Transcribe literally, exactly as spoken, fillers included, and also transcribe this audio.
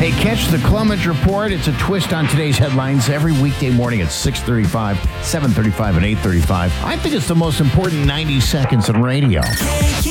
Hey, catch the Clemens Report. It's a twist on today's headlines every weekday morning at six thirty-five, seven thirty-five, and eight thirty-five. I think it's the most important ninety seconds in radio.